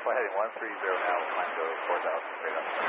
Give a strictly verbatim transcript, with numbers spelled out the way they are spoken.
Flight heading one three zero now, climb to four thousand, straight up.